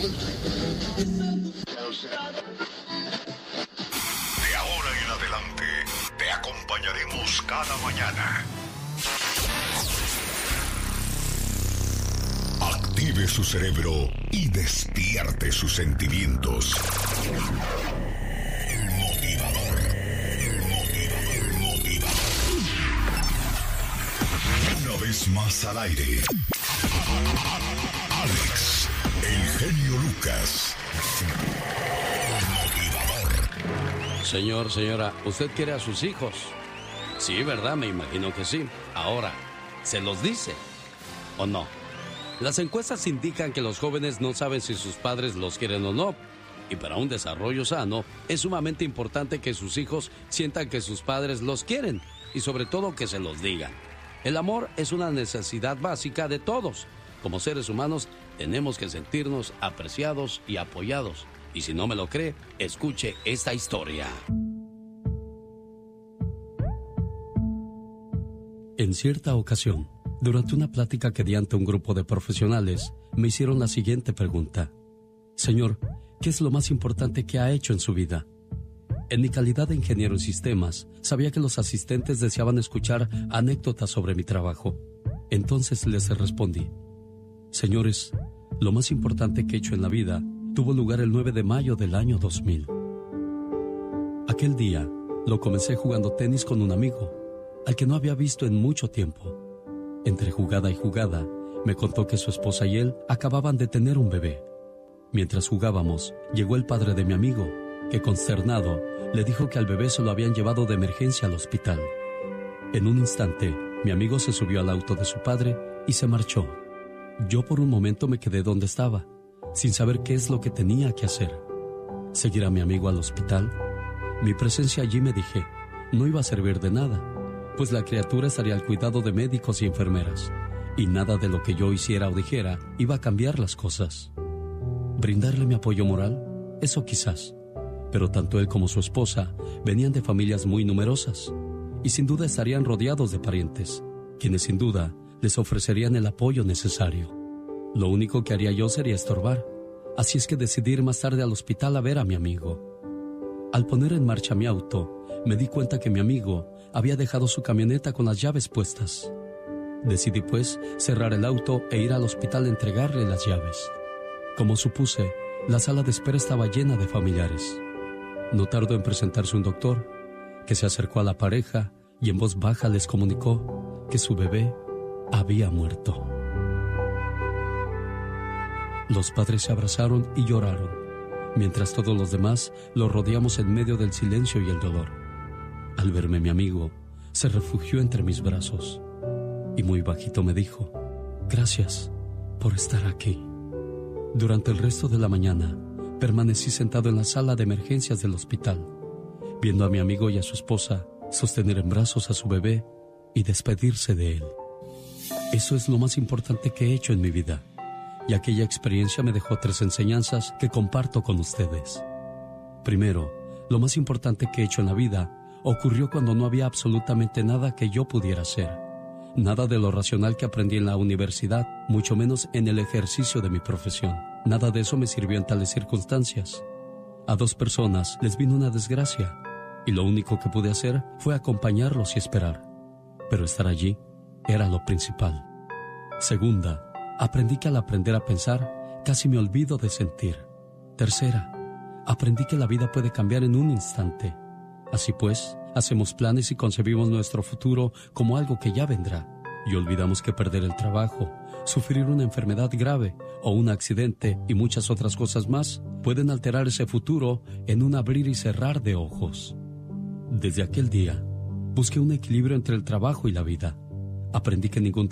De ahora en adelante, te acompañaremos cada mañana. Active su cerebro y despierte sus sentimientos. El motivador. Una vez más al aire. Alex, el genio Lucas. El motivador. Señor, señora, ¿usted quiere a sus hijos? Sí, ¿verdad? Me imagino que sí. Ahora, ¿se los dice o no? Las encuestas indican que los jóvenes no saben si sus padres los quieren o no. Y para un desarrollo sano, es sumamente importante que sus hijos sientan que sus padres los quieren y sobre todo que se los digan. El amor es una necesidad básica de todos. Como seres humanos, tenemos que sentirnos apreciados y apoyados. Y si no me lo cree, escuche esta historia. En cierta ocasión, durante una plática que di ante un grupo de profesionales, me hicieron la siguiente pregunta. Señor, ¿qué es lo más importante que ha hecho en su vida? En mi calidad de ingeniero en sistemas, sabía que los asistentes deseaban escuchar anécdotas sobre mi trabajo. Entonces les respondí. Señores, lo más importante que he hecho en la vida tuvo lugar el 9 de mayo del año 2000. Aquel día lo comencé jugando tenis con un amigo, al que no había visto en mucho tiempo. Entre jugada y jugada, me contó que su esposa y él acababan de tener un bebé. Mientras jugábamos, llegó el padre de mi amigo, que consternado, le dijo que al bebé se lo habían llevado de emergencia al hospital. En un instante, mi amigo se subió al auto de su padre y se marchó. Yo por un momento me quedé donde estaba, sin saber qué es lo que tenía que hacer. ¿Seguir a mi amigo al hospital? Mi presencia allí, me dije, no iba a servir de nada, pues la criatura estaría al cuidado de médicos y enfermeras, y nada de lo que yo hiciera o dijera iba a cambiar las cosas. ¿Brindarle mi apoyo moral? Eso quizás, pero tanto él como su esposa venían de familias muy numerosas, y sin duda estarían rodeados de parientes, quienes sin duda les ofrecerían el apoyo necesario. Lo único que haría yo sería estorbar, así es que decidí ir más tarde al hospital a ver a mi amigo. Al poner en marcha mi auto, me di cuenta que mi amigo había dejado su camioneta con las llaves puestas. Decidí pues cerrar el auto e ir al hospital a entregarle las llaves. Como supuse, la sala de espera estaba llena de familiares. No tardó en presentarse un doctor, que se acercó a la pareja y en voz baja les comunicó que su bebé había muerto. Los padres se abrazaron y lloraron, mientras todos los demás lo rodeamos en medio del silencio y el dolor. Al verme mi amigo, se refugió entre mis brazos y muy bajito me dijo, gracias por estar aquí. Durante el resto de la mañana, permanecí sentado en la sala de emergencias del hospital, viendo a mi amigo y a su esposa sostener en brazos a su bebé y despedirse de él. Eso es lo más importante que he hecho en mi vida, y aquella experiencia me dejó 3 enseñanzas que comparto con ustedes. Primero, lo más importante que he hecho en la vida ocurrió cuando no había absolutamente nada que yo pudiera hacer. Nada de lo racional que aprendí en la universidad, mucho menos en el ejercicio de mi profesión. Nada de eso me sirvió en tales circunstancias. A 2 personas les vino una desgracia, y lo único que pude hacer fue acompañarlos y esperar. Pero estar allí era lo principal. Segunda, aprendí que al aprender a pensar, casi me olvido de sentir. Tercera, aprendí que la vida puede cambiar en un instante. Así pues, hacemos planes y concebimos nuestro futuro como algo que ya vendrá, y olvidamos que perder el trabajo, sufrir una enfermedad grave o un accidente y muchas otras cosas más pueden alterar ese futuro en un abrir y cerrar de ojos. Desde aquel día, busqué un equilibrio entre el trabajo y la vida. Aprendí que ningún